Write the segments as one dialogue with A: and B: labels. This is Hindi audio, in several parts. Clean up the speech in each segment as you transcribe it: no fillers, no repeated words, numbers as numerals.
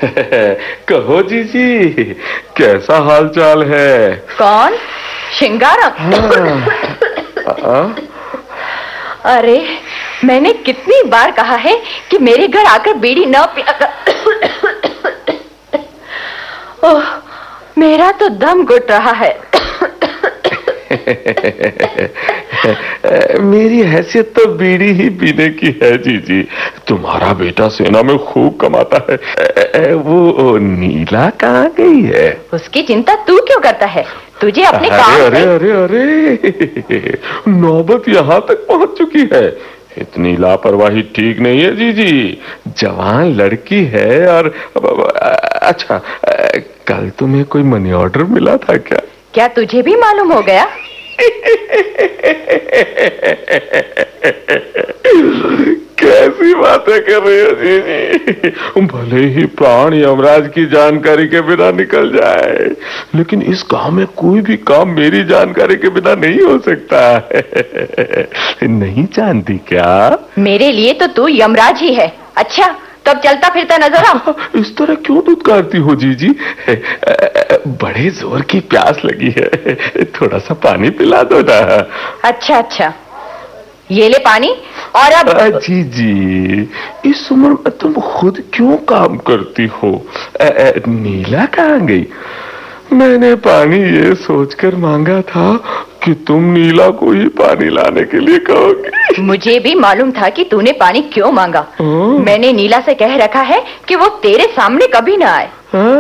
A: कहो जीजी, कैसा हाल चाल है?
B: कौन? शिंगारम? अरे मैंने कितनी बार कहा है कि मेरे घर आकर बीड़ी न पिया कर। ओह, मेरा तो दम घुट रहा है।
A: मेरी हैसियत तो बीड़ी ही पीने की है जीजी। तुम्हारा बेटा सेना में खूब कमाता है। वो नीला कहाँ गई है?
B: उसकी चिंता तू क्यों करता है? तुझे अपने काम
A: अरे अरे अरे, नौबत यहाँ तक पहुंच चुकी है। इतनी लापरवाही ठीक नहीं है जीजी। जवान लड़की है। और अच्छा, कल तुम्हें कोई मनी ऑर्डर मिला था क्या?
B: क्या तुझे भी मालूम हो गया?
A: कैसी बातें कर रही हो जीजी? भले ही प्राण यमराज की जानकारी के बिना निकल जाए, लेकिन इस गांव में कोई भी काम मेरी जानकारी के बिना नहीं हो सकता है। नहीं जानती क्या?
B: मेरे लिए तो तू यमराज ही है। अच्छा, तब चलता फिरता नजर आ।
A: इस तरह क्यों दुत्कारती हो जीजी? बड़े जोर की प्यास लगी है, थोड़ा सा पानी पिला दो ना।
B: अच्छा अच्छा, ये ले पानी। और अब
A: जीजी, इस उम्र में तुम खुद क्यों काम करती हो? नीला कहाँ गई? मैंने पानी ये सोचकर मांगा था कि तुम नीला को ही पानी लाने के लिए कहोगी।
B: मुझे भी मालूम था कि तूने पानी क्यों मांगा। मैंने नीला से कह रखा है कि वो तेरे सामने कभी ना आए।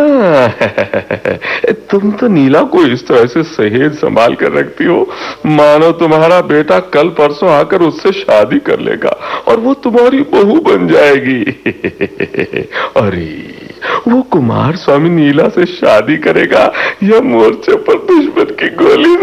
A: तुम तो नीला को इस तरह से सहेज संभाल कर रखती हो, मानो तुम्हारा बेटा कल परसों आकर उससे शादी कर लेगा और वो तुम्हारी बहू बन जाएगी। अरे वो कुमार स्वामी नीला से शादी करेगा या मोर्चे पर दुश्मन की गोली